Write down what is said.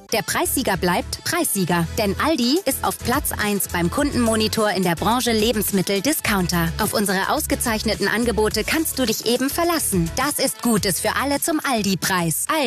Der Preissieger bleibt Preissieger. Denn Aldi ist auf Platz 1 beim Kundenmonitor in der Branche Lebensmittel-Discounter. Auf unsere ausgezeichneten Angebote kannst du dich eben verlassen. Das ist Gutes für alle zum Aldi-Preis.